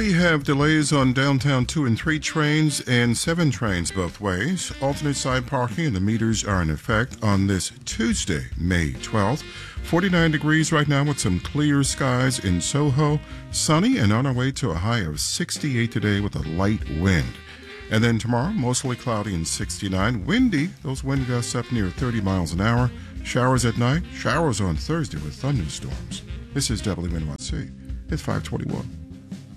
We have delays on downtown 2 and 3 trains and 7 trains both ways. Alternate side parking and the meters are in effect on this Tuesday, May 12th. 49 degrees right now with some clear skies in Soho. Sunny and on our way to a high of 68 today with a light wind. And then tomorrow, mostly cloudy and 69. Windy, those wind gusts up near 30 miles an hour. Showers at night, showers on Thursday with thunderstorms. This is WNYC. It's 521.